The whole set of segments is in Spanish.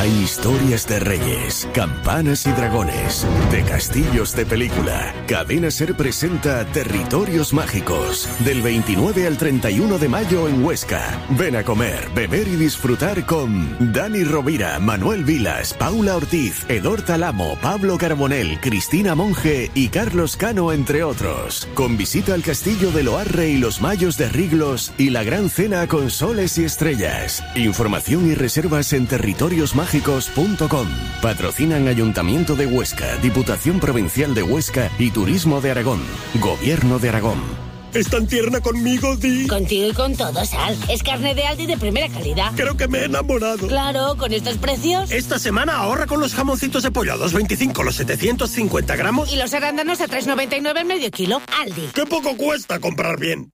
Hay historias de reyes, campanas y dragones, de castillos de película. Cadena SER presenta Territorios Mágicos, del 29 al 31 de mayo en Huesca. Ven a comer, beber y disfrutar con Dani Rovira, Manuel Vilas, Paula Ortiz, Edor Talamo, Pablo Carbonell, Cristina Monge y Carlos Cano, entre otros. Con visita al castillo de Loarre y los Mayos de Riglos y la gran cena con soles y estrellas. Información y reservas en territoriosmágicos.com. Patrocinan Ayuntamiento de Huesca, Diputación Provincial de Huesca y Turismo de Aragón. Gobierno de Aragón. ¿Es tan tierna conmigo, Di? Contigo y con todo, Sal. Es carne de Aldi de primera calidad. Creo que me he enamorado. Claro, con estos precios. Esta semana ahorra con los jamoncitos de pollo a 2,25 los 750 gramos. Y los arándanos a 3,99 el medio kilo. Aldi. ¡Qué poco cuesta comprar bien!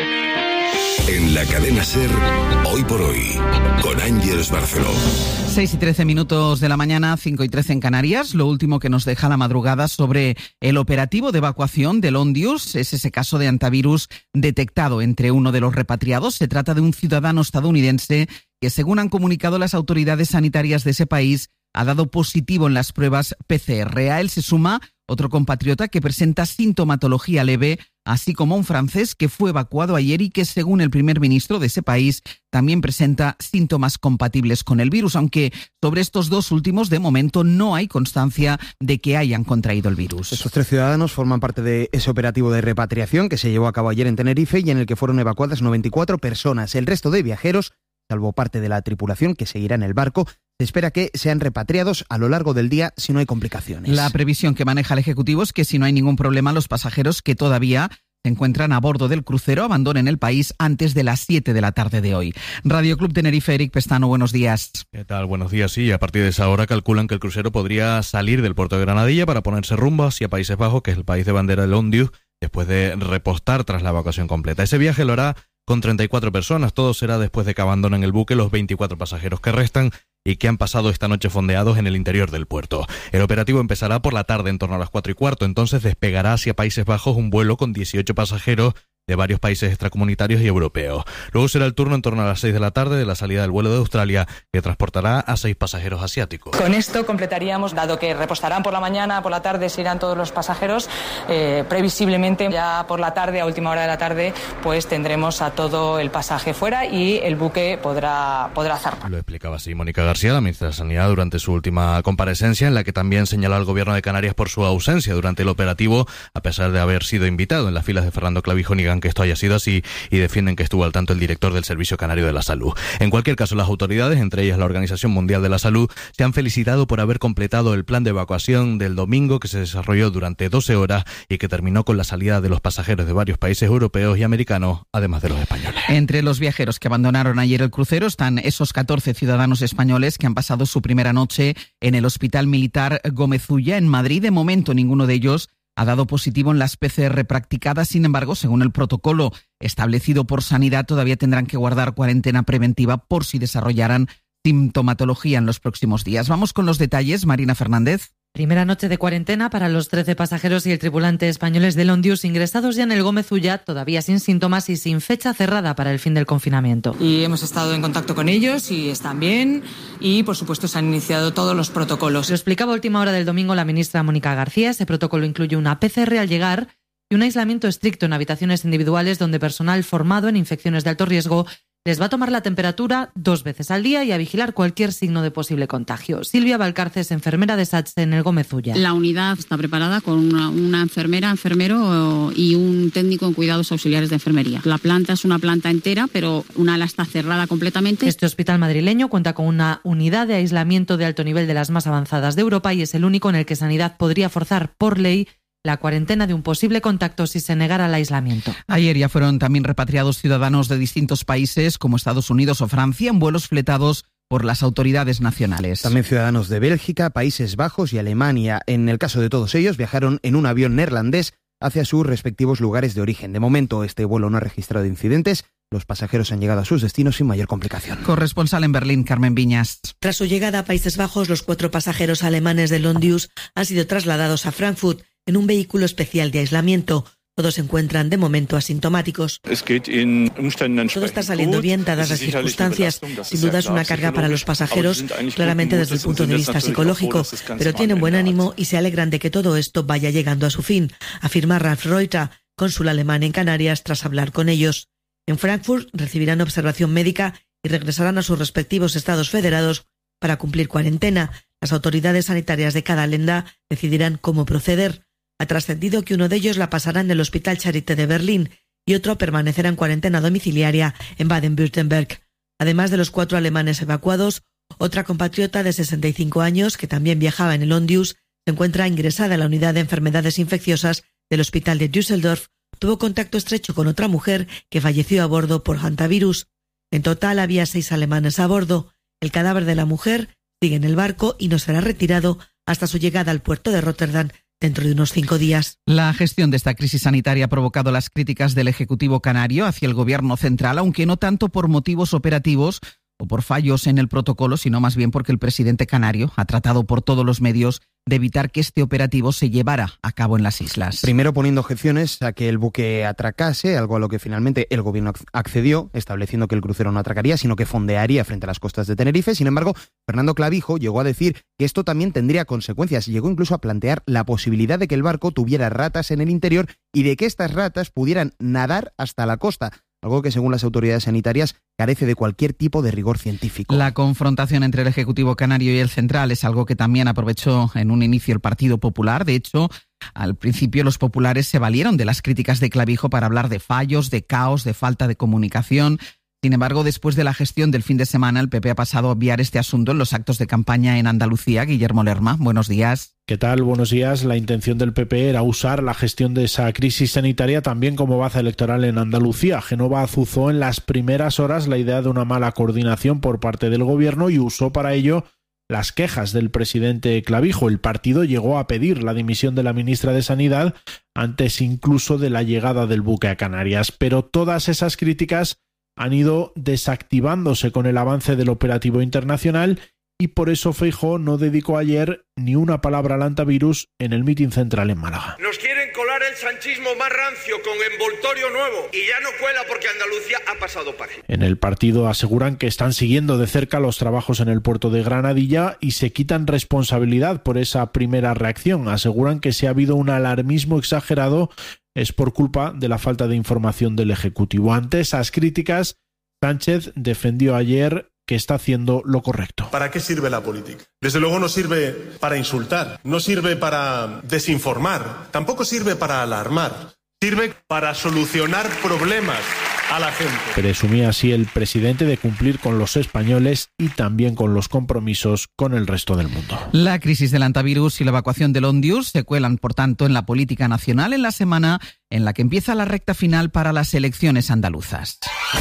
En la cadena SER, hoy por hoy, con Ángeles Barceló. 6:13 de la mañana, 5:13 en Canarias. Lo último que nos deja la madrugada sobre el operativo de evacuación del Ondius es ese caso de antivirus detectado entre uno de los repatriados. Se trata de un ciudadano estadounidense que, según han comunicado las autoridades sanitarias de ese país, ha dado positivo en las pruebas PCR. A él se suma otro compatriota que presenta sintomatología leve, así como un francés que fue evacuado ayer y que, según el primer ministro de ese país, también presenta síntomas compatibles con el virus, aunque sobre estos dos últimos, de momento, no hay constancia de que hayan contraído el virus. Estos 3 ciudadanos forman parte de ese operativo de repatriación que se llevó a cabo ayer en Tenerife y en el que fueron evacuadas 94 personas. El resto de viajeros, salvo parte de la tripulación que seguirá en el barco, se espera que sean repatriados a lo largo del día si no hay complicaciones. La previsión que maneja el Ejecutivo es que, si no hay ningún problema, los pasajeros que todavía se encuentran a bordo del crucero abandonen el país antes de las 7 de la tarde de hoy. Radio Club Tenerife, Eric Pestano, buenos días. ¿Qué tal? Buenos días, sí. A partir de esa hora calculan que el crucero podría salir del puerto de Granadilla para ponerse rumbo hacia Países Bajos, que es el país de bandera del Ondius, después de repostar tras la evacuación completa. Ese viaje lo hará con 34 personas. Todo será después de que abandonen el buque los 24 pasajeros que restan y que han pasado esta noche fondeados en el interior del puerto. El operativo empezará por la tarde, en torno a las 4:15, entonces despegará hacia Países Bajos un vuelo con 18 pasajeros de varios países extracomunitarios y europeos. Luego será el turno en torno a las 6 de la tarde de la salida del vuelo de Australia, que transportará a 6 pasajeros asiáticos. Con esto completaríamos, dado que repostarán por la mañana, por la tarde se irán todos los pasajeros, previsiblemente ya por la tarde, a última hora de la tarde, pues tendremos a todo el pasaje fuera y el buque podrá zarpar. Lo explicaba así Mónica García, la ministra de Sanidad, durante su última comparecencia, en la que también señaló al gobierno de Canarias por su ausencia durante el operativo, a pesar de haber sido invitado. En las filas de Fernando Clavijo niegan que esto haya sido así y defienden que estuvo al tanto el director del Servicio Canario de la Salud. En cualquier caso, las autoridades, entre ellas la Organización Mundial de la Salud, se han felicitado por haber completado el plan de evacuación del domingo, que se desarrolló durante 12 horas y que terminó con la salida de los pasajeros de varios países europeos y americanos, además de los españoles. Entre los viajeros que abandonaron ayer el crucero están esos 14 ciudadanos españoles que han pasado su primera noche en el Hospital Militar Gómez Ulla, en Madrid. De momento, ninguno de ellos ha dado positivo en las PCR practicadas. Sin embargo, según el protocolo establecido por Sanidad, todavía tendrán que guardar cuarentena preventiva por si desarrollaran sintomatología en los próximos días. Vamos con los detalles. Marina Fernández. Primera noche de cuarentena para los 13 pasajeros y el tripulante españoles del Ondius, ingresados ya en el Gómez Ulla, todavía sin síntomas y sin fecha cerrada para el fin del confinamiento. Y hemos estado en contacto con ellos y están bien y, por supuesto, se han iniciado todos los protocolos. Lo explicaba a última hora del domingo la ministra Mónica García. Ese protocolo incluye una PCR al llegar y un aislamiento estricto en habitaciones individuales donde personal formado en infecciones de alto riesgo les va a tomar la temperatura 2 veces al día y a vigilar cualquier signo de posible contagio. Silvia Valcarces, enfermera de SATS en el Gómez Ulla. La unidad está preparada con una enfermera, enfermero y un técnico en cuidados auxiliares de enfermería. La planta es una planta entera, pero una ala está cerrada completamente. Este hospital madrileño cuenta con una unidad de aislamiento de alto nivel de las más avanzadas de Europa y es el único en el que Sanidad podría forzar por ley la cuarentena de un posible contacto si se negara el aislamiento. Ayer ya fueron también repatriados ciudadanos de distintos países como Estados Unidos o Francia en vuelos fletados por las autoridades nacionales. También ciudadanos de Bélgica, Países Bajos y Alemania. En el caso de todos ellos, viajaron en un avión neerlandés hacia sus respectivos lugares de origen. De momento, este vuelo no ha registrado incidentes. Los pasajeros han llegado a sus destinos sin mayor complicación. Corresponsal en Berlín, Carmen Viñas. Tras su llegada a Países Bajos, los 4 pasajeros alemanes del Ondius han sido trasladados a Frankfurt en un vehículo especial de aislamiento. Todos se encuentran de momento asintomáticos. Todo está saliendo bien dadas las circunstancias. Sin duda es una carga para los pasajeros, claramente desde el punto de vista psicológico, pero tienen buen ánimo y se alegran de que todo esto vaya llegando a su fin, afirma Ralf Reuter, cónsul alemán en Canarias, tras hablar con ellos. En Frankfurt recibirán observación médica y regresarán a sus respectivos estados federados para cumplir cuarentena. Las autoridades sanitarias de cada lenda decidirán cómo proceder. Ha trascendido que uno de ellos la pasará en el Hospital Charité de Berlín y otro permanecerá en cuarentena domiciliaria en Baden-Württemberg. Además de los 4 alemanes evacuados, otra compatriota de 65 años, que también viajaba en el Ondius, se encuentra ingresada en la unidad de enfermedades infecciosas del Hospital de Düsseldorf. Tuvo contacto estrecho con otra mujer que falleció a bordo por hantavirus. En total había 6 alemanes a bordo. El cadáver de la mujer sigue en el barco y no será retirado hasta su llegada al puerto de Rotterdam dentro de unos 5 días. La gestión de esta crisis sanitaria ha provocado las críticas del Ejecutivo canario hacia el Gobierno central, aunque no tanto por motivos operativos o por fallos en el protocolo, sino más bien porque el presidente canario ha tratado por todos los medios de evitar que este operativo se llevara a cabo en las islas. Primero poniendo objeciones a que el buque atracase, algo a lo que finalmente el gobierno accedió, estableciendo que el crucero no atracaría, sino que fondearía frente a las costas de Tenerife. Sin embargo, Fernando Clavijo llegó a decir que esto también tendría consecuencias. Llegó incluso a plantear la posibilidad de que el barco tuviera ratas en el interior y de que estas ratas pudieran nadar hasta la costa, algo que según las autoridades sanitarias carece de cualquier tipo de rigor científico. La confrontación entre el Ejecutivo canario y el central es algo que también aprovechó en un inicio el Partido Popular. De hecho, al principio los populares se valieron de las críticas de Clavijo para hablar de fallos, de caos, de falta de comunicación. Sin embargo, después de la gestión del fin de semana, el PP ha pasado a obviar este asunto en los actos de campaña en Andalucía. Guillermo Lerma, buenos días. ¿Qué tal? Buenos días. La intención del PP era usar la gestión de esa crisis sanitaria también como baza electoral en Andalucía. Génova azuzó en las primeras horas la idea de una mala coordinación por parte del gobierno y usó para ello las quejas del presidente Clavijo. El partido llegó a pedir la dimisión de la ministra de Sanidad antes incluso de la llegada del buque a Canarias. Pero todas esas críticas han ido desactivándose con el avance del operativo internacional y por eso Feijóo no dedicó ayer ni una palabra al hantavirus en el mitin central en Málaga. Nos quieren colar el sanchismo más rancio con envoltorio nuevo y ya no cuela porque Andalucía ha pasado página. En el partido aseguran que están siguiendo de cerca los trabajos en el puerto de Granadilla y se quitan responsabilidad por esa primera reacción. Aseguran que si ha habido un alarmismo exagerado es por culpa de la falta de información del Ejecutivo. Ante esas críticas, Sánchez defendió ayer que está haciendo lo correcto. ¿Para qué sirve la política? Desde luego no sirve para insultar, no sirve para desinformar, tampoco sirve para alarmar, sirve para solucionar problemas a la gente. Presumía así el presidente de cumplir con los españoles y también con los compromisos con el resto del mundo. La crisis del hantavirus y la evacuación del Ondius se cuelan, por tanto, en la política nacional en la semana en la que empieza la recta final para las elecciones andaluzas.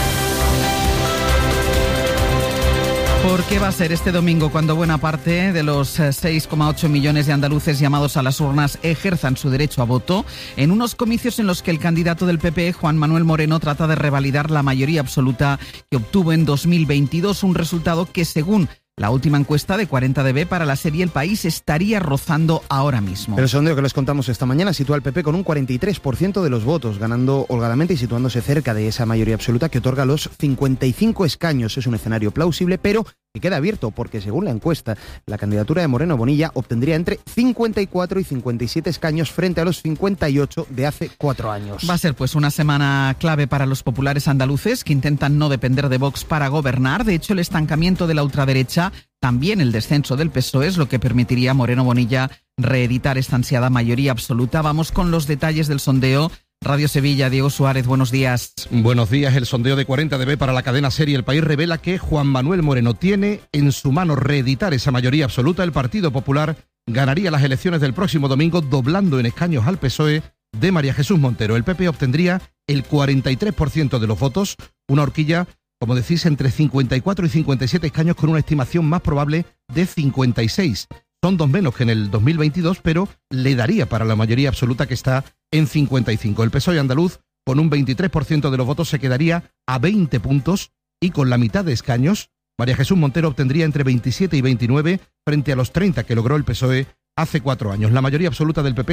¿Por qué va a ser este domingo cuando buena parte de los 6,8 millones de andaluces llamados a las urnas ejerzan su derecho a voto en unos comicios en los que el candidato del PP, Juan Manuel Moreno, trata de revalidar la mayoría absoluta que obtuvo en 2022, un resultado que, según la última encuesta de 40DB para la serie El País, estaría rozando ahora mismo? El sondeo que les contamos esta mañana sitúa al PP con un 43% de los votos, ganando holgadamente y situándose cerca de esa mayoría absoluta que otorga los 55 escaños. Es un escenario plausible, pero que queda abierto porque, según la encuesta, la candidatura de Moreno Bonilla obtendría entre 54 y 57 escaños frente a los 58 de hace 4 años. Va a ser pues una semana clave para los populares andaluces que intentan no depender de Vox para gobernar. De hecho, el estancamiento de la ultraderecha, también el descenso del PSOE, es lo que permitiría a Moreno Bonilla reeditar esta ansiada mayoría absoluta. Vamos con los detalles del sondeo. Radio Sevilla, Diego Suárez, buenos días. Buenos días. El sondeo de 40DB para la cadena serie El País revela que Juan Manuel Moreno tiene en su mano reeditar esa mayoría absoluta. El Partido Popular ganaría las elecciones del próximo domingo, doblando en escaños al PSOE de María Jesús Montero. El PP obtendría el 43% de los votos, una horquilla, como decís, entre 54 y 57 escaños, con una estimación más probable de 56. Son 2 menos que en el 2022, pero le daría para la mayoría absoluta, que está en 55. El PSOE andaluz, con un 23% de los votos, se quedaría a 20 puntos y con la mitad de escaños, María Jesús Montero obtendría entre 27 y 29 frente a los 30 que logró el PSOE hace 4 años. La mayoría absoluta del PP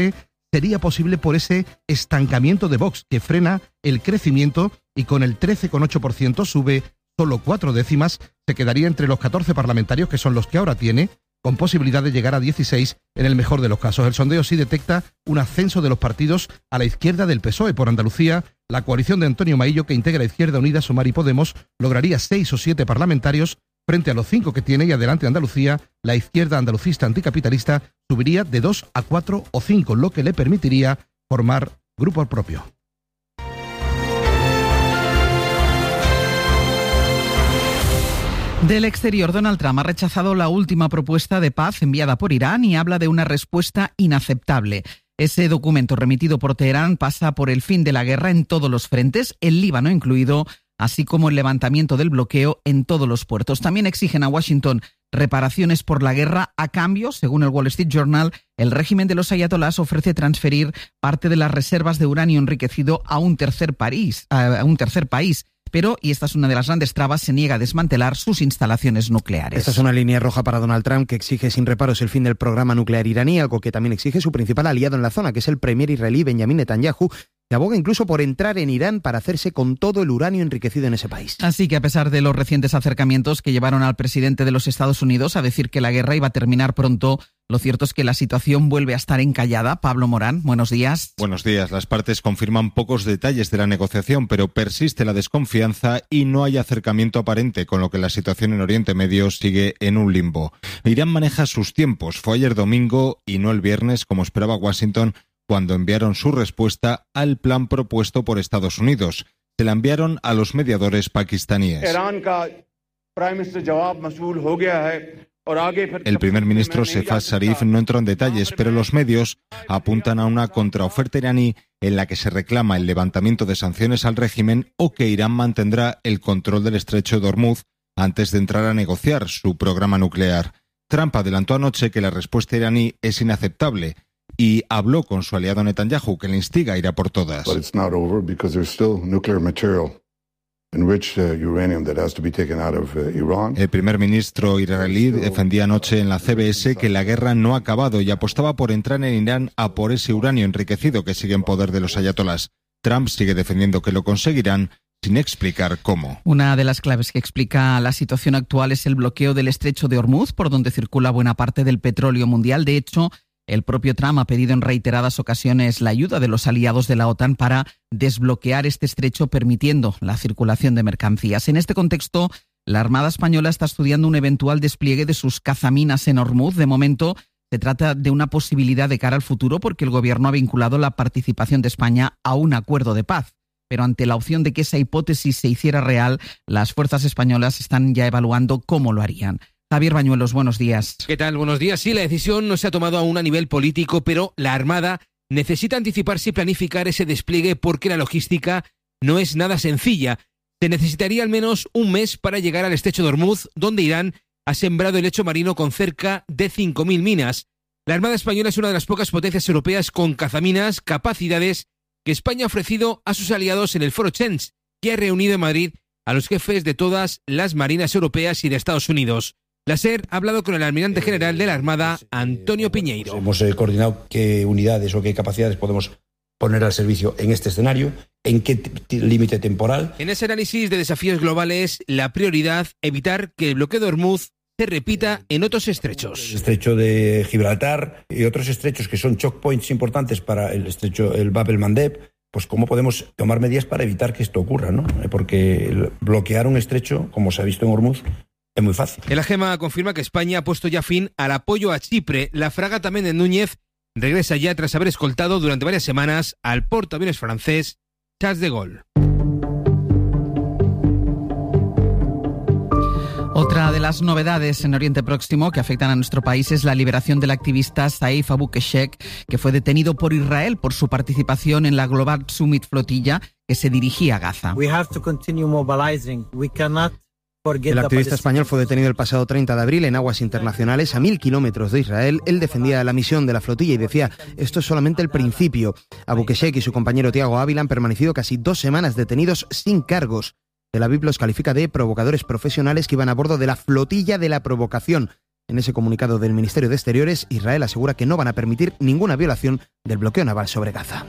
sería posible por ese estancamiento de Vox que frena el crecimiento y con el 13,8% sube solo 4 décimas, se quedaría entre los 14 parlamentarios que son los que ahora tiene, con posibilidad de llegar a 16 en el mejor de los casos. El sondeo sí detecta un ascenso de los partidos a la izquierda del PSOE. Por Andalucía, la coalición de Antonio Maillo, que integra Izquierda Unida, Sumar y Podemos, lograría 6 o 7 parlamentarios frente a los 5 que tiene, y Adelante Andalucía, la izquierda andalucista anticapitalista, subiría de 2 a 4 o 5, lo que le permitiría formar grupo propio. Del exterior, Donald Trump ha rechazado la última propuesta de paz enviada por Irán y habla de una respuesta inaceptable. Ese documento remitido por Teherán pasa por el fin de la guerra en todos los frentes, el Líbano incluido, así como el levantamiento del bloqueo en todos los puertos. También exigen a Washington reparaciones por la guerra. A cambio, según el Wall Street Journal, el régimen de los ayatolás ofrece transferir parte de las reservas de uranio enriquecido a un tercer país. Pero, y esta es una de las grandes trabas, se niega a desmantelar sus instalaciones nucleares. Esta es una línea roja para Donald Trump, que exige sin reparos el fin del programa nuclear iraní, algo que también exige su principal aliado en la zona, que es el premier israelí Benjamin Netanyahu, que aboga incluso por entrar en Irán para hacerse con todo el uranio enriquecido en ese país. Así que, a pesar de los recientes acercamientos que llevaron al presidente de los Estados Unidos a decir que la guerra iba a terminar pronto, lo cierto es que la situación vuelve a estar encallada. Pablo Morán, buenos días. Buenos días. Las partes confirman pocos detalles de la negociación, pero persiste la desconfianza y no hay acercamiento aparente, con lo que la situación en Oriente Medio sigue en un limbo. Irán maneja sus tiempos. Fue ayer domingo y no el viernes, como esperaba Washington, cuando enviaron su respuesta al plan propuesto por Estados Unidos. Se la enviaron a los mediadores pakistaníes. El primer ministro Shehbaz Sharif no entró en detalles, pero los medios apuntan a una contraoferta iraní en la que se reclama el levantamiento de sanciones al régimen o que Irán mantendrá el control del estrecho de Hormuz antes de entrar a negociar su programa nuclear. Trump adelantó anoche que la respuesta iraní es inaceptable y habló con su aliado Netanyahu, que le instiga a ir a por todas. El primer ministro israelí defendía anoche en la CBS que la guerra no ha acabado y apostaba por entrar en Irán a por ese uranio enriquecido que sigue en poder de los ayatolás. Trump sigue defendiendo que lo conseguirán, sin explicar cómo. Una de las claves que explica la situación actual es el bloqueo del estrecho de Hormuz, por donde circula buena parte del petróleo mundial. De hecho, el propio Trump ha pedido en reiteradas ocasiones la ayuda de los aliados de la OTAN para desbloquear este estrecho, permitiendo la circulación de mercancías. En este contexto, la Armada Española está estudiando un eventual despliegue de sus cazaminas en Hormuz. De momento, se trata de una posibilidad de cara al futuro porque el Gobierno ha vinculado la participación de España a un acuerdo de paz. Pero ante la opción de que esa hipótesis se hiciera real, las fuerzas españolas están ya evaluando cómo lo harían. Javier Bañuelos, buenos días. ¿Qué tal? Buenos días. Sí, la decisión no se ha tomado aún a nivel político, pero la Armada necesita anticiparse y planificar ese despliegue porque la logística no es nada sencilla. Se necesitaría al menos un mes para llegar al estrecho de Hormuz, donde Irán ha sembrado el lecho marino con cerca de 5.000 minas. La Armada Española es una de las pocas potencias europeas con cazaminas, capacidades que España ha ofrecido a sus aliados en el Foro Chens, que ha reunido en Madrid a los jefes de todas las marinas europeas y de Estados Unidos. La SER ha hablado con el almirante general de la Armada, Antonio Piñeiro. Hemos coordinado qué unidades o qué capacidades podemos poner al servicio en este escenario, en qué límite temporal. En ese análisis de desafíos globales, la prioridad, evitar que el bloqueo de Hormuz se repita en otros estrechos. El estrecho de Gibraltar y otros estrechos que son choke points importantes para el estrecho, el Bab el-Mandeb, pues cómo podemos tomar medidas para evitar que esto ocurra, ¿no? Porque bloquear un estrecho, como se ha visto en Hormuz, es muy fácil. El AGEMA confirma que España ha puesto ya fin al apoyo a Chipre. La fragata Méndez Núñez regresa ya tras haber escoltado durante varias semanas al portaaviones francés Charles de Gaulle. Otra de las novedades en Oriente Próximo que afectan a nuestro país es la liberación del activista Saif Abu Keshek, que fue detenido por Israel por su participación en la Global Summit Flotilla que se dirigía a Gaza. El activista español fue detenido el pasado 30 de abril en aguas internacionales a 1.000 kilómetros de Israel. Él defendía la misión de la flotilla y decía: esto es solamente el principio. Abu Keshek y su compañero Tiago Ávila han permanecido casi 2 semanas detenidos sin cargos. Tel Aviv los califica de provocadores profesionales que iban a bordo de la flotilla de la provocación. En ese comunicado del Ministerio de Exteriores, Israel asegura que no van a permitir ninguna violación del bloqueo naval sobre Gaza.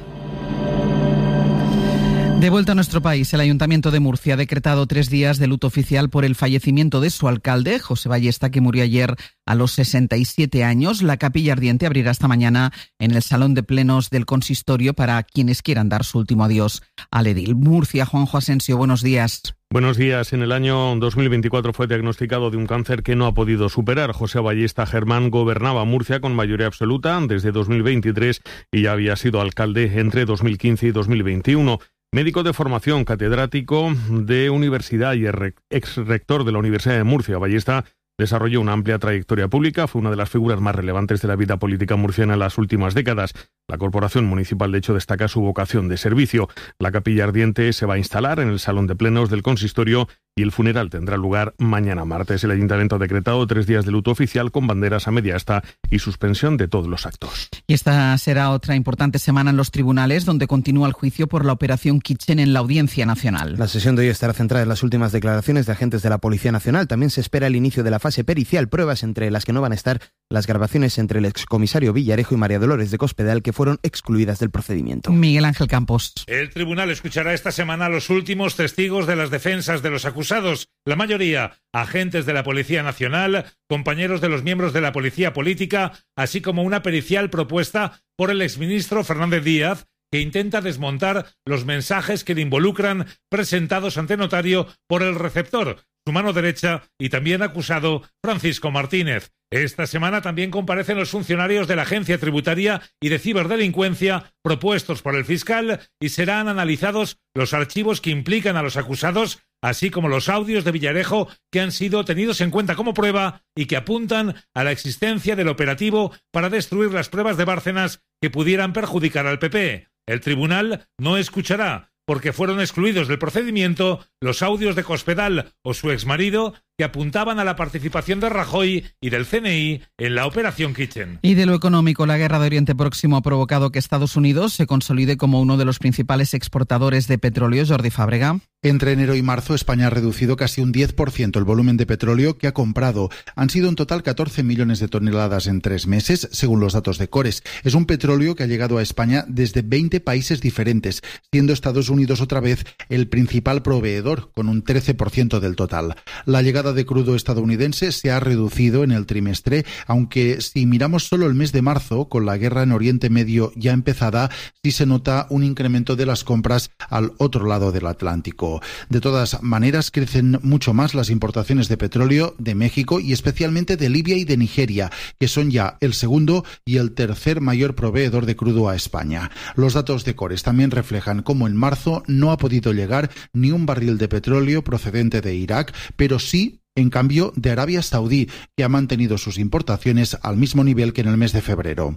De vuelta a nuestro país, el Ayuntamiento de Murcia ha decretado 3 días de luto oficial por el fallecimiento de su alcalde, José Ballesta, que murió ayer a los 67 años. La capilla ardiente abrirá esta mañana en el Salón de Plenos del Consistorio para quienes quieran dar su último adiós al edil. Murcia, Juanjo Asensio, buenos días. Buenos días. En el año 2024 fue diagnosticado de un cáncer que no ha podido superar. José Ballesta Germán gobernaba Murcia con mayoría absoluta desde 2023 y ya había sido alcalde entre 2015 y 2021. Médico de formación, catedrático de universidad y ex rector de la Universidad de Murcia, Ballesta desarrolló una amplia trayectoria pública, fue una de las figuras más relevantes de la vida política murciana en las últimas décadas. La Corporación Municipal, de hecho, destaca su vocación de servicio. La capilla ardiente se va a instalar en el Salón de Plenos del Consistorio y el funeral tendrá lugar mañana martes. El Ayuntamiento ha decretado 3 días de luto oficial con banderas a media asta y suspensión de todos los actos. Y esta será otra importante semana en los tribunales, donde continúa el juicio por la operación Kitchen en la Audiencia Nacional. La sesión de hoy estará centrada en las últimas declaraciones de agentes de la Policía Nacional. También se espera el inicio de la fase pericial, pruebas entre las que no van a estar las grabaciones entre el excomisario Villarejo y María Dolores de Cospedal, que fueron excluidas del procedimiento. Miguel Ángel Campos. El tribunal escuchará esta semana a los últimos testigos de las defensas de los acusados, la mayoría agentes de la Policía Nacional, compañeros de los miembros de la Policía Política, así como una pericial propuesta por el exministro Fernández Díaz, que intenta desmontar los mensajes que le involucran presentados ante notario por el receptor, su mano derecha y también acusado Francisco Martínez. Esta semana también comparecen los funcionarios de la Agencia Tributaria y de Ciberdelincuencia propuestos por el fiscal y serán analizados los archivos que implican a los acusados, así como los audios de Villarejo que han sido tenidos en cuenta como prueba y que apuntan a la existencia del operativo para destruir las pruebas de Bárcenas que pudieran perjudicar al PP. El tribunal no escuchará, porque fueron excluidos del procedimiento, los audios de Cospedal o su exmarido que apuntaban a la participación de Rajoy y del CNI en la operación Kitchen. Y de lo económico, la guerra de Oriente Próximo ha provocado que Estados Unidos se consolide como uno de los principales exportadores de petróleo. Jordi Fábrega. Entre enero y marzo, España ha reducido casi un 10% el volumen de petróleo que ha comprado. Han sido en total 14 millones de toneladas en 3 meses, según los datos de Cores. Es un petróleo que ha llegado a España desde 20 países diferentes, siendo Estados Unidos otra vez el principal proveedor, con un 13% del total. La llegada de crudo estadounidense se ha reducido en el trimestre, aunque si miramos solo el mes de marzo, con la guerra en Oriente Medio ya empezada, sí se nota un incremento de las compras al otro lado del Atlántico. De todas maneras, crecen mucho más las importaciones de petróleo de México y especialmente de Libia y de Nigeria, que son ya el segundo y el tercer mayor proveedor de crudo a España. Los datos de Cores también reflejan cómo en marzo no ha podido llegar ni un barril de petróleo procedente de Irak, pero sí, en cambio, de Arabia Saudí, que ha mantenido sus importaciones al mismo nivel que en el mes de febrero.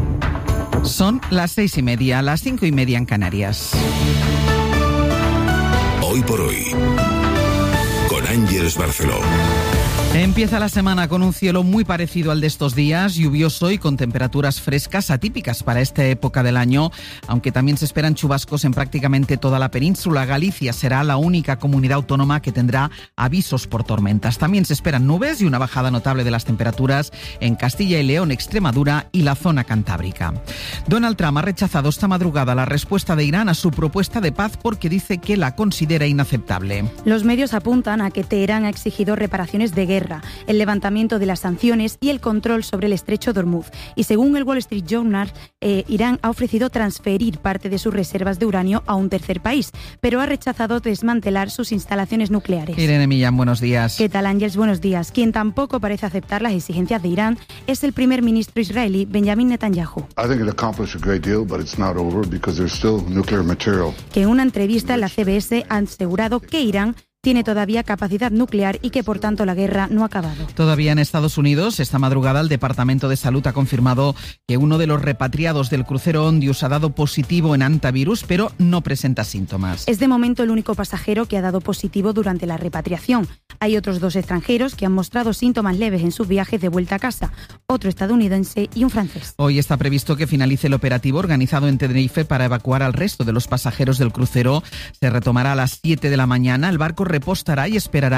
Son las 6:30, las 5:30 en Canarias. Hoy por hoy, con Ángeles Barceló. Empieza la semana con un cielo muy parecido al de estos días, lluvioso y con temperaturas frescas atípicas para esta época del año, aunque también se esperan chubascos en prácticamente toda la península. Galicia será la única comunidad autónoma que tendrá avisos por tormentas. También se esperan nubes y una bajada notable de las temperaturas en Castilla y León, Extremadura y la zona cantábrica. Donald Trump ha rechazado esta madrugada la respuesta de Irán a su propuesta de paz porque dice que la considera inaceptable. Los medios apuntan a que Teherán ha exigido reparaciones de guerra, el levantamiento de las sanciones y el control sobre el estrecho de Hormuz. Y según el Wall Street Journal, Irán ha ofrecido transferir parte de sus reservas de uranio a un tercer país, pero ha rechazado desmantelar sus instalaciones nucleares. Irene Millán, buenos días. ¿Qué tal, Ángels? Buenos días. Quien tampoco parece aceptar las exigencias de Irán es el primer ministro israelí Benjamin Netanyahu, que en una entrevista en la CBS ha asegurado que Irán tiene todavía capacidad nuclear y que por tanto la guerra no ha acabado. Todavía en Estados Unidos, esta madrugada el Departamento de Salud ha confirmado que uno de los repatriados del crucero Ondius ha dado positivo en hantavirus, pero no presenta síntomas. Es de momento el único pasajero que ha dado positivo durante la repatriación. Hay otros 2 extranjeros que han mostrado síntomas leves en sus viajes de vuelta a casa, otro estadounidense y un francés. Hoy está previsto que finalice el operativo organizado en Tenerife para evacuar al resto de los pasajeros del crucero. Se retomará a las 7 de la mañana. El barco repostará y esperará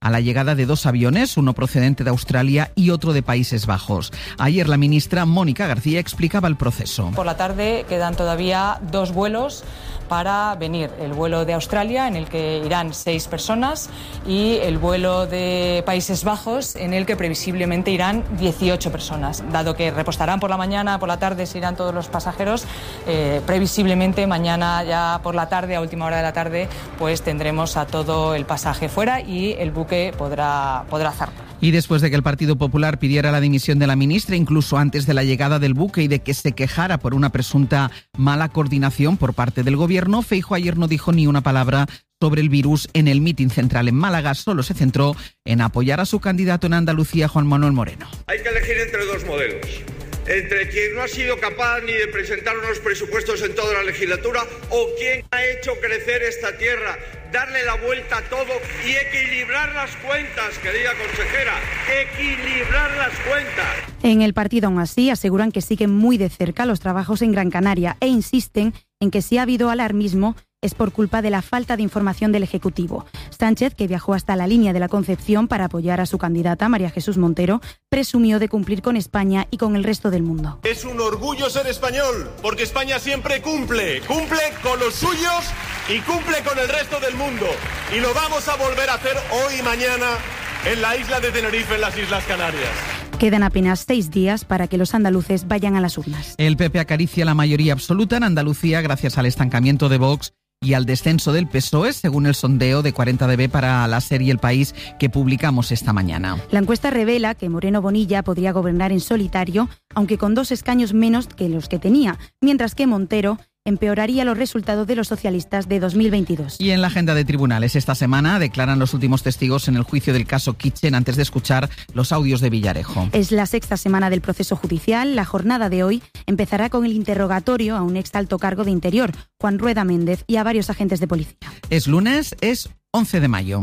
a la llegada de 2 aviones, uno procedente de Australia y otro de Países Bajos. Ayer la ministra Mónica García explicaba el proceso. Por la tarde quedan todavía 2 vuelos para venir. El vuelo de Australia, en el que irán 6 personas, y el vuelo de Países Bajos, en el que previsiblemente irán 18 personas. Dado que repostarán por la mañana, por la tarde se irán todos los pasajeros, previsiblemente mañana ya por la tarde, a última hora de la tarde, pues tendremos a todo el pasaje fuera y el buque podrá zarpar. Y después de que el Partido Popular pidiera la dimisión de la ministra, incluso antes de la llegada del buque, y de que se quejara por una presunta mala coordinación por parte del gobierno, Feijóo ayer no dijo ni una palabra sobre el virus en el mitin central en Málaga. Solo se centró en apoyar a su candidato en Andalucía, Juan Manuel Moreno. Hay que elegir entre 2 modelos. Entre quien no ha sido capaz ni de presentar unos presupuestos en toda la legislatura o quien ha hecho crecer esta tierra, darle la vuelta a todo y equilibrar las cuentas, querida consejera, equilibrar las cuentas. En el partido, aún así, aseguran que siguen muy de cerca los trabajos en Gran Canaria e insisten en que si ha habido alarmismo es por culpa de la falta de información del Ejecutivo. Sánchez, que viajó hasta la línea de la Concepción para apoyar a su candidata, María Jesús Montero, presumió de cumplir con España y con el resto del mundo. Es un orgullo ser español, porque España siempre cumple con los suyos y cumple con el resto del mundo. Y lo vamos a volver a hacer hoy y mañana en la isla de Tenerife, en las Islas Canarias. Quedan apenas 6 días para que los andaluces vayan a las urnas. El PP acaricia la mayoría absoluta en Andalucía gracias al estancamiento de Vox y al descenso del PSOE, según el sondeo de 40DB para la serie El País que publicamos esta mañana. La encuesta revela que Moreno Bonilla podría gobernar en solitario, aunque con 2 escaños menos que los que tenía, mientras que Montero empeoraría los resultados de los socialistas de 2022. Y en la agenda de tribunales esta semana declaran los últimos testigos en el juicio del caso Kitchen antes de escuchar los audios de Villarejo. Es la 6ª semana del proceso judicial. La jornada de hoy empezará con el interrogatorio a un ex alto cargo de Interior, Juan Rueda Méndez, y a varios agentes de policía. Es lunes, es 11 de mayo.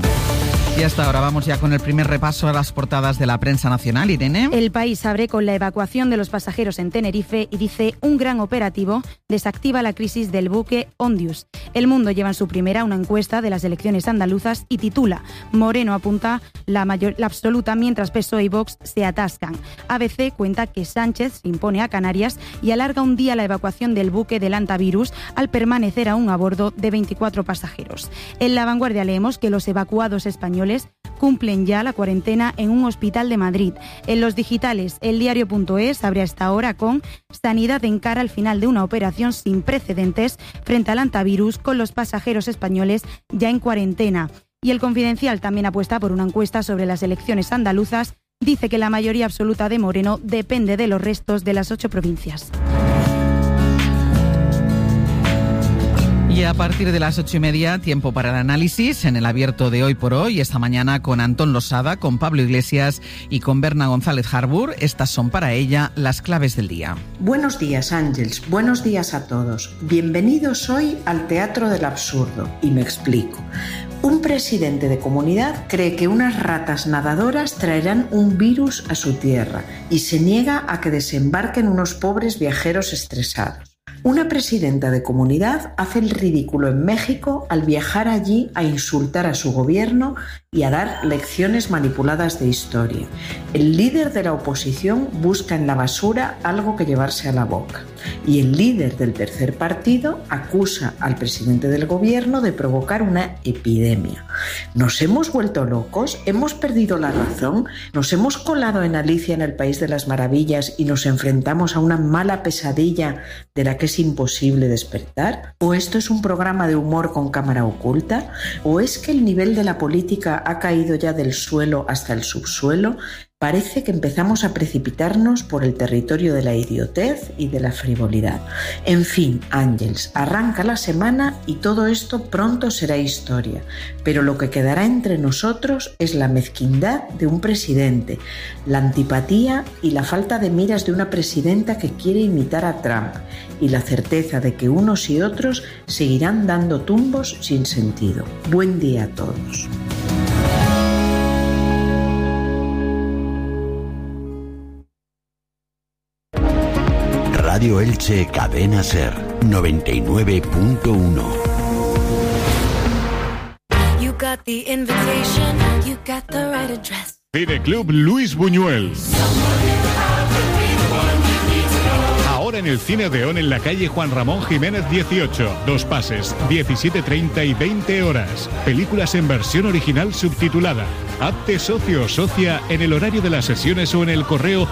Y hasta ahora vamos ya con el primer repaso a las portadas de la prensa nacional. Irene. El País abre con la evacuación de los pasajeros en Tenerife y dice: un gran operativo desactiva la crisis del buque Ondius. El Mundo lleva en su primera una encuesta de las elecciones andaluzas y titula: Moreno apunta la absoluta mientras PSOE y Vox se atascan. ABC cuenta que Sánchez se impone a Canarias y alarga un día la evacuación del buque del Antavirus al permanecer aún a bordo de 24 pasajeros. En La Vanguardia leemos que los evacuados españoles cumplen ya la cuarentena en un hospital de Madrid. En los digitales, eldiario.es abre hasta ahora con: Sanidad encara al final de una operación sin precedentes frente al antivirus con los pasajeros españoles ya en cuarentena. Y El Confidencial también apuesta por una encuesta sobre las elecciones andaluzas. Dice que la mayoría absoluta de Moreno depende de los restos de las 8 provincias. Y a partir de las 8:30, tiempo para el análisis en el abierto de Hoy por Hoy. Esta mañana con Antón Losada, con Pablo Iglesias y con Berna González Harbour. Estas son para ella las claves del día. Buenos días, Ángels. Buenos días a todos. Bienvenidos hoy al Teatro del Absurdo. Y me explico. Un presidente de comunidad cree que unas ratas nadadoras traerán un virus a su tierra y se niega a que desembarquen unos pobres viajeros estresados. Una presidenta de comunidad hace el ridículo en México al viajar allí a insultar a su gobierno y a dar lecciones manipuladas de historia. El líder de la oposición busca en la basura algo que llevarse a la boca. Y el líder del tercer partido acusa al presidente del gobierno de provocar una epidemia. ¿Nos hemos vuelto locos? ¿Hemos perdido la razón? ¿Nos hemos colado en Alicia en el País de las Maravillas y nos enfrentamos a una mala pesadilla de la que es imposible despertar? ¿O esto es un programa de humor con cámara oculta? ¿O es que el nivel de la política ha caído ya del suelo hasta el subsuelo? Parece que empezamos a precipitarnos por el territorio de la idiotez y de la frivolidad. En fin, Ángels, arranca la semana y todo esto pronto será historia. Pero lo que quedará entre nosotros es la mezquindad de un presidente, la antipatía y la falta de miras de una presidenta que quiere imitar a Trump, y la certeza de que unos y otros seguirán dando tumbos sin sentido. Buen día a todos. Radio Elche Cadena Ser 99.1. got the invitation, you got the right address. Cineclub Luis Buñuel. Ahora en el Cine Odeón, en la calle Juan Ramón Jiménez 18. 2 pases, 17:30 y 20 horas. Películas en versión original subtitulada. Hazte socio o socia en el horario de las sesiones o en el correo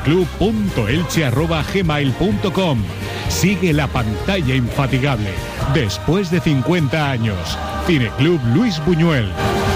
cineclub.elche@gmail.com. Sigue la pantalla infatigable. Después de 50 años. Cineclub Luis Buñuel.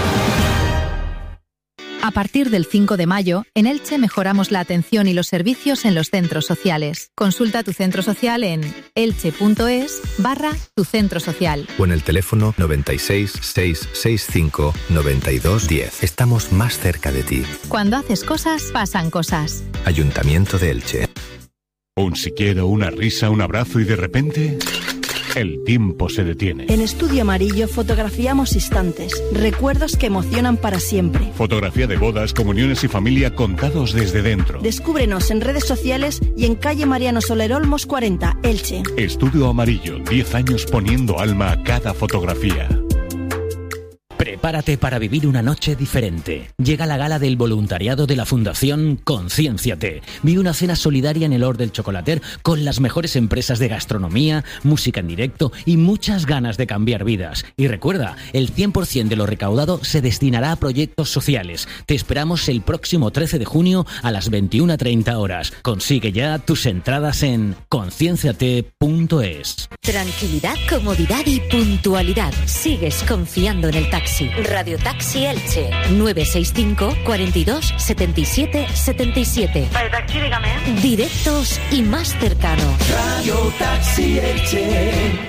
A partir del 5 de mayo, en Elche mejoramos la atención y los servicios en los centros sociales. Consulta tu centro social en elche.es/tu centro social. O en el teléfono 96 665 92 10. Estamos más cerca de ti. Cuando haces cosas, pasan cosas. Ayuntamiento de Elche. Un siquiera, una risa, un abrazo y de repente... el tiempo se detiene. En Estudio Amarillo fotografiamos instantes, recuerdos que emocionan para siempre. Fotografía de bodas, comuniones y familia contados desde dentro. Descúbrenos en redes sociales y en calle Mariano Soler Olmos 40, Elche. Estudio Amarillo, 10 años poniendo alma a cada fotografía. Prepárate para vivir una noche diferente. Llega la gala del voluntariado de la Fundación Concienciate. Vive una cena solidaria en el Hort del Chocolater con las mejores empresas de gastronomía, música en directo y muchas ganas de cambiar vidas. Y recuerda, el 100% de lo recaudado se destinará a proyectos sociales. Te esperamos el próximo 13 de junio a las 21:30 horas. Consigue ya tus entradas en concienciate.es. Tranquilidad, comodidad y puntualidad. Sigues confiando en el taxi. Radio Taxi Elche, 965 42 77 77. Vale, taxi, dígame. Directos y más cercanos. Radio Taxi Elche.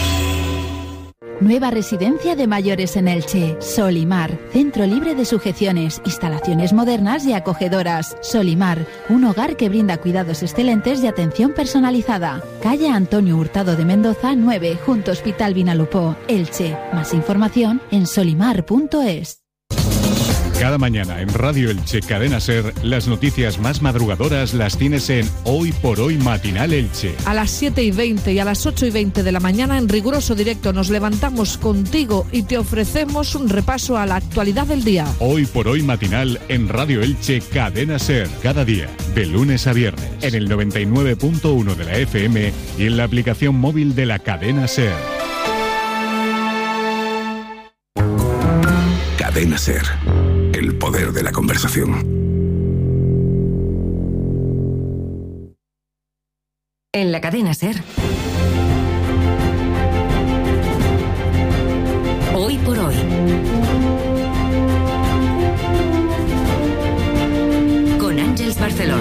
Nueva residencia de mayores en Elche. Solimar, centro libre de sujeciones, instalaciones modernas y acogedoras. Solimar, un hogar que brinda cuidados excelentes y atención personalizada. Calle Antonio Hurtado de Mendoza 9, junto Hospital Vinalopó, Elche. Más información en solimar.es. Cada mañana en Radio Elche Cadena Ser, las noticias más madrugadoras las tienes en Hoy por Hoy Matinal Elche. A las 7:20 y a las 8:20 de la mañana, en riguroso directo, nos levantamos contigo y te ofrecemos un repaso a la actualidad del día. Hoy por Hoy Matinal en Radio Elche Cadena Ser. Cada día, de lunes a viernes, en el 99.1 de la FM y en la aplicación móvil de la Cadena Ser. Cadena Ser. El poder de la conversación. En la Cadena Ser. Hoy por hoy. Con Ángeles Barceló.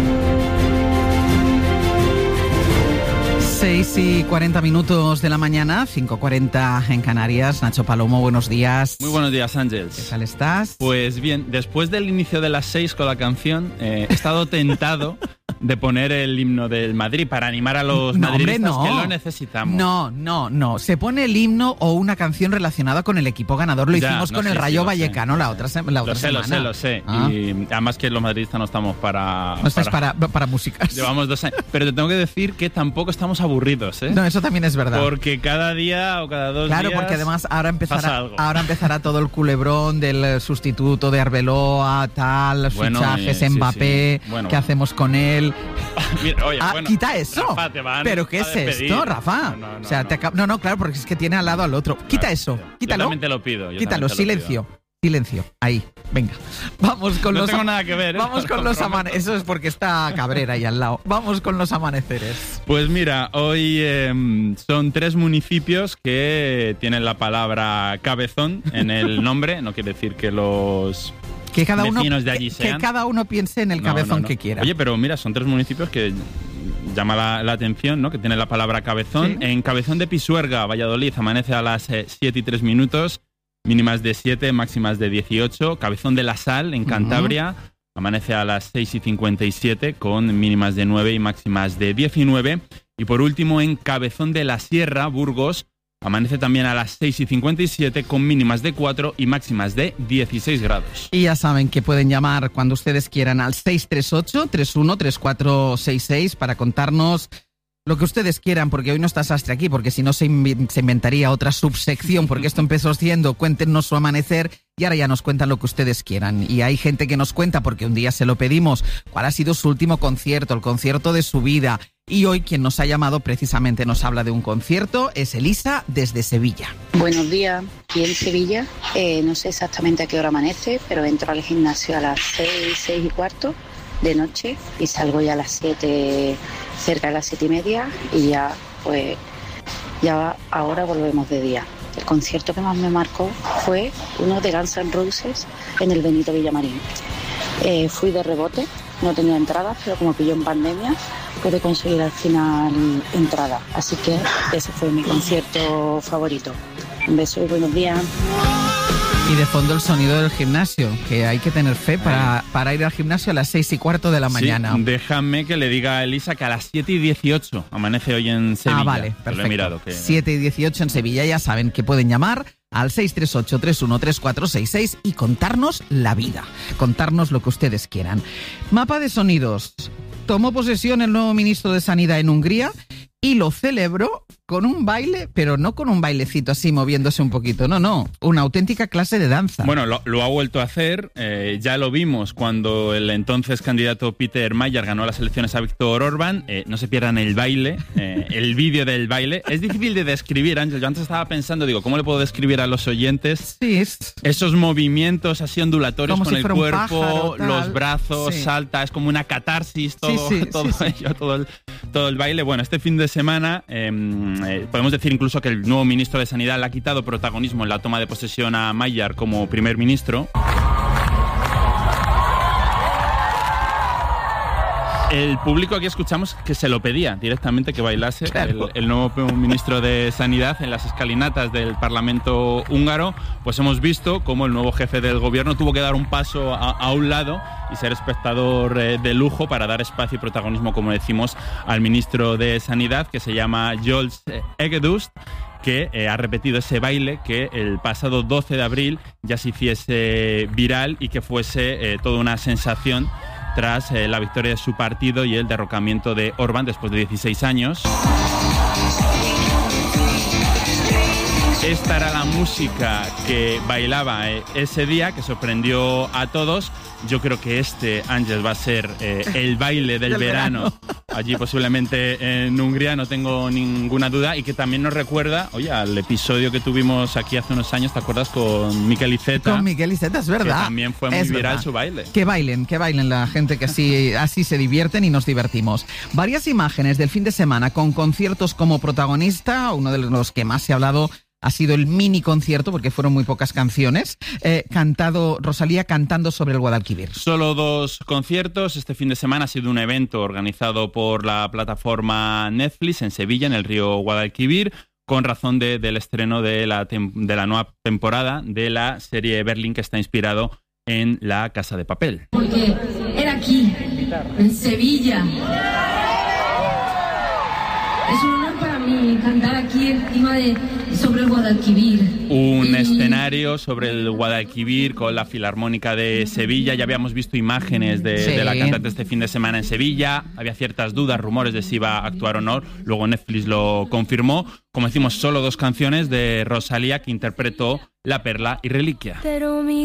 6:40 de la mañana, 5:40 en Canarias. Nacho Palomo, buenos días. Muy buenos días, Ángeles. ¿Qué tal estás? Pues bien, después del inicio de las 6 con la canción, he estado tentado de poner el himno del Madrid para animar a los madridistas que lo necesitamos. No. Se pone el himno o una canción relacionada con el equipo ganador. Lo hicimos con el Rayo Vallecano la otra semana. Lo sé. Y además que los madridistas no estamos para... No estáis para músicas. Llevamos 2 años. Pero te tengo que decir que tampoco estamos aburridos, ¿eh? No, eso también es verdad. Porque cada día o cada 2 días... Claro, porque además ahora empezará todo el culebrón del sustituto de Arbeloa, los fichajes, Mbappé, ¿qué hacemos con él? Mira, oye, quita eso. Rafa, ¿Pero qué es esto, Rafa? No, claro, porque es que tiene al lado al otro. Quita eso, quítalo. Yo también te lo pido. Quítalo, silencio. Silencio, ahí, venga. Vamos con tengo nada que ver, ¿eh? Vamos con los amaneceres. Eso es porque está Cabrera ahí al lado. Vamos con los amaneceres. Pues mira, hoy son 3 municipios que tienen la palabra cabezón en el nombre. No quiere decir que los vecinos de allí sean. Que cada uno piense en el cabezón que quiera. Oye, pero mira, son 3 municipios que llama la atención, ¿no? Que tienen la palabra cabezón. ¿Sí? En Cabezón de Pisuerga, Valladolid, amanece a las 7:03. Mínimas de 7, máximas de 18. Cabezón de la Sal, en Cantabria, amanece a las 6:57 con mínimas de 9 y máximas de 19. Y por último, en Cabezón de la Sierra, Burgos, amanece también a las 6:57 con mínimas de 4 y máximas de 16 grados. Y ya saben que pueden llamar cuando ustedes quieran al 638-313466 para contarnos Lo que ustedes quieran, porque hoy no está Sastre aquí, porque si no se inventaría otra subsección, porque esto empezó siendo cuéntenos su amanecer y ahora ya nos cuentan lo que ustedes quieran. Y hay gente que nos cuenta, porque un día se lo pedimos, cuál ha sido su último concierto, el concierto de su vida. Y hoy quien nos ha llamado precisamente nos habla de un concierto, es Elisa desde Sevilla. Buenos días, aquí en Sevilla, no sé exactamente a qué hora amanece, pero entro al gimnasio a las 6:15 de noche y salgo ya a las 7, cerca de las 7:30 y ya ahora volvemos de día. El concierto que más me marcó fue uno de Guns N' Roses en el Benito Villamarín. Fui de rebote, no tenía entradas, pero como pilló en pandemia, pude conseguir al final entrada. Así que ese fue mi concierto favorito. Un beso y buenos días. Y de fondo el sonido del gimnasio, que hay que tener fe para ir al gimnasio a las 6:15 de la mañana. Sí, déjame que le diga a Elisa que a las 7:18 amanece hoy en Sevilla. Vale, perfecto. Lo he mirado, 7:18 en Sevilla, ya saben que pueden llamar al 638-313466 y contarnos la vida, contarnos lo que ustedes quieran. Mapa de sonidos. Tomó posesión el nuevo ministro de Sanidad en Hungría y lo celebró con un baile, pero no con un bailecito así moviéndose un poquito, no, una auténtica clase de danza. Bueno, lo ha vuelto a hacer, ya lo vimos cuando el entonces candidato Peter Mayer ganó las elecciones a Viktor Orbán. No se pierdan el baile, el vídeo del baile. Es difícil de describir, Ángel, yo antes estaba pensando, ¿cómo le puedo describir a los oyentes? Sí, esos movimientos así ondulatorios con si el fuera cuerpo, pájaro, los brazos, salta, es como una catarsis, todo el baile. Bueno, este fin de semana podemos decir incluso que el nuevo ministro de Sanidad le ha quitado protagonismo en la toma de posesión a Mayer como primer ministro. El público aquí escuchamos que se lo pedía directamente que bailase, claro. el nuevo ministro de Sanidad en las escalinatas del Parlamento húngaro. Pues hemos visto cómo el nuevo jefe del gobierno tuvo que dar un paso a un lado y ser espectador de lujo para dar espacio y protagonismo, como decimos, al ministro de Sanidad, que se llama Jules Egedust, que ha repetido ese baile que el pasado 12 de abril ya se hiciese viral y que fuese toda una sensación tras la victoria de su partido y el derrocamiento de Orbán después de 16 años. Esta era la música que bailaba ese día, que sorprendió a todos. Yo creo que Ángel, va a ser el baile del verano. Allí posiblemente en Hungría, no tengo ninguna duda, y que también nos recuerda, al episodio que tuvimos aquí hace unos años, ¿te acuerdas? Con Miquel Iceta. Con Miquel Iceta, es verdad. Que también fue muy viral su baile. Que bailen la gente, que así se divierten y nos divertimos. Varias imágenes del fin de semana con conciertos como protagonista, uno de los que más se ha hablado ha sido el mini concierto, porque fueron muy pocas canciones, Rosalía cantando sobre el Guadalquivir. Solo 2 conciertos. Este fin de semana ha sido un evento organizado por la plataforma Netflix en Sevilla, en el río Guadalquivir, con razón del estreno de la nueva temporada de la serie Berlín, que está inspirado en La Casa de Papel. Porque era aquí, en Sevilla. Es un honor para mí cantar aquí encima sobre el Guadalquivir. Un escenario sobre el Guadalquivir con la Filarmónica de Sevilla. Ya habíamos visto imágenes de la cantante este fin de semana en Sevilla. Había ciertas dudas, rumores de si iba a actuar o no. Luego Netflix lo confirmó. Como decimos, solo 2 canciones de Rosalía, que interpretó La Perla y Reliquia. Pero mi